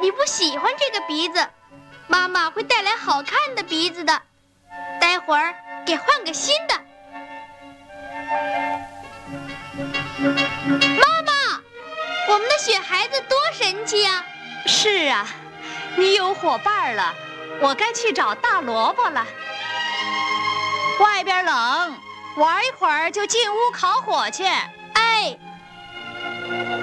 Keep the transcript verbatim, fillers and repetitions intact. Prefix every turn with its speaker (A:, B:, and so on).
A: 你不喜欢这个鼻子，妈妈会带来好看的鼻子的。待会儿给换个新的。妈妈，我们的雪孩子多神气啊！
B: 是啊，你有伙伴了，我该去找大萝卜了。外边冷，玩一会儿就进屋烤火去。
A: 哎。